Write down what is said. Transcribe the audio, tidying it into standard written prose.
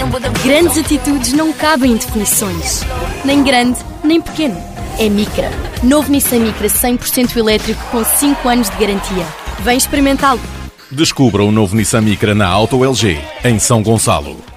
Grandes atitudes não cabem em definições. Nem grande, nem pequeno. É Micra. Novo Nissan Micra 100% elétrico com 5 anos de garantia. Vem experimentá-lo. Descubra o novo Nissan Micra na Auto LG, em São Gonçalo.